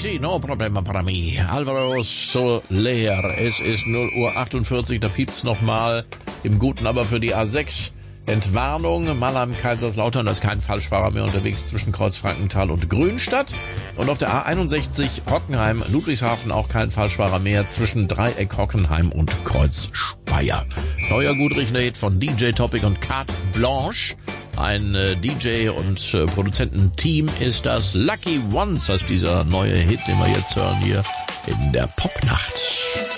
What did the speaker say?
Sí, no problema para mí. Alvaro Soler. Es ist 0:48 Uhr, da piept's nochmal. Im Guten aber für die A6. Entwarnung, Mannheim-Kaiserslautern, da ist kein Falschfahrer mehr unterwegs zwischen Kreuzfrankenthal und Grünstadt. Und auf der A61 Hockenheim, Ludwigshafen auch kein Falschfahrer mehr zwischen Dreieck Hockenheim und Kreuz Speyer. Neuer Gutrichner-Hit von DJ Topic und Carte Blanche. Ein DJ und Produzententeam ist das. Lucky Ones heißt dieser neue Hit, den wir jetzt hören hier in der Popnacht.